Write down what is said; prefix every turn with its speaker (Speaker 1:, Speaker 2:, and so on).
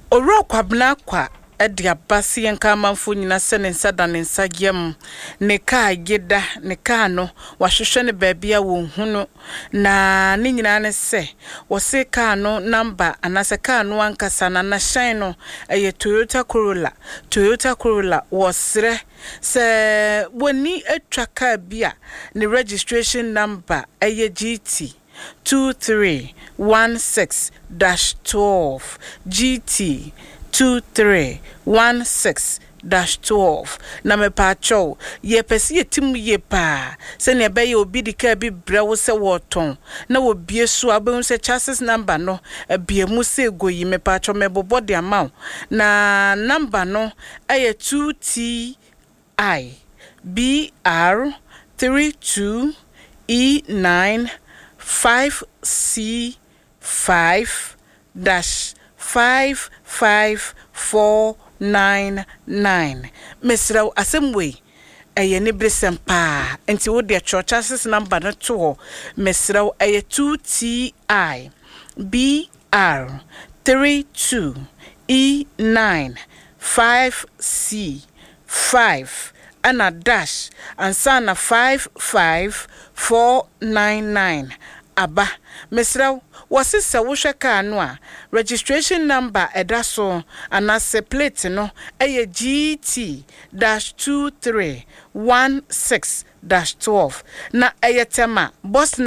Speaker 1: Oro kwabna kwa edi abasi yenka amanfo nyina se ne nsa da ne nsa gyem ne ka geda ne ka no wahwehwe ne baabia wo hunu na ne nyina ne se wo se ka no number anase ka no ankasa na na shine no eye Toyota Corolla wo sre se woni atwa ka bia ne registration number eye GT 2316-12 GT 2316-12 na me pa cho ye pesi yetim ye pa se ne be ye obi dika bi brewo se woton na wo bie so abun se chassis number no bie mu se goyi me pa cho me bobo de amount na number no aye 2TI BR 32 E9 5C5-55499 Mesra asemwe eye ne bresem pa enti wo de churches number no to mesra eye 2TI BR 32 E9 5C5 ana dash ansana 55499 aba mesra wasisa wo hweka no a registration number edaso anase plate no eye GT-2316-12 na eye tema boss